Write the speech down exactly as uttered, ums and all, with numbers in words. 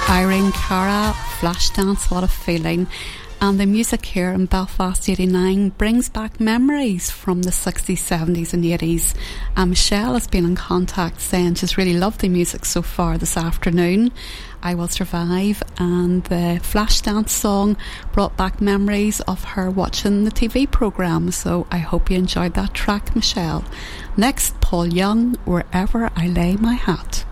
Irene Cara, Flashdance, what a feeling. And the music here in Belfast eighty-nine brings back memories from the sixties, seventies and eighties. And Michelle has been in contact saying she's really loved the music so far this afternoon. I Will Survive, and the Flashdance song brought back memories of her watching the T V programme, so I hope you enjoyed that track, Michelle. Next, Paul Young, Wherever I Lay My Hat.